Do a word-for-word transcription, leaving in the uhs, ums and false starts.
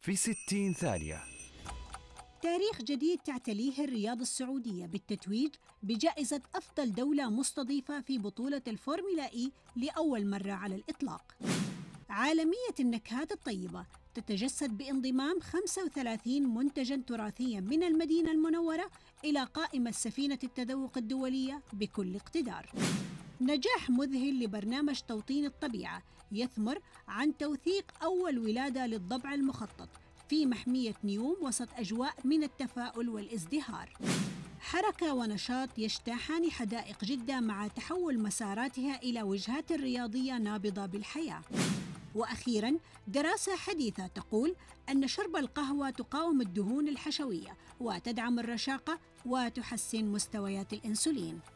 في ستين ثانية. تاريخ جديد تعتليه الرياض السعودية بالتتويج بجائزة أفضل دولة مستضيفة في بطولة الفورمولا إي لأول مرة على الإطلاق. عالمية النكهات الطيبة تتجسد بانضمام خمسة وثلاثين منتجاً تراثياً من المدينة المنورة إلى قائمة سفينة التذوق الدولية بكل اقتدار. نجاح مذهل لبرنامج توطين الطبيعة يثمر عن توثيق أول ولادة للضبع المخطط في محمية نيوم وسط أجواء من التفاؤل والازدهار. حركة ونشاط يجتاحان حدائق جدة مع تحول مساراتها إلى وجهات رياضية نابضة بالحياة. وأخيراً، دراسة حديثة تقول أن شرب القهوة تقاوم الدهون الحشوية وتدعم الرشاقة وتحسن مستويات الأنسولين.